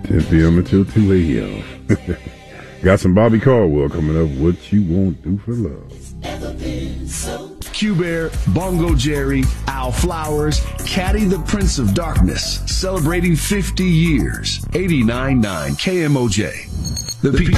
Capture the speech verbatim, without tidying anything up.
ten p.m. until two a.m. Got some Bobby Caldwell coming up. What you won't do for love. Q-Bear, Bongo Jerry, Al Flowers, Caddy the Prince of Darkness, celebrating fifty years. eighty-nine point nine K M O J. The